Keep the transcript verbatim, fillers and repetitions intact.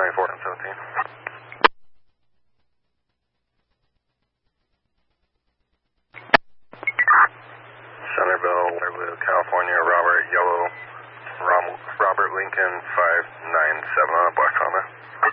ninety-four and seventeen. Centerville, Waterloo, California, Robert, Yellow, Rom, Robert Lincoln, five nine seven on a black Honda.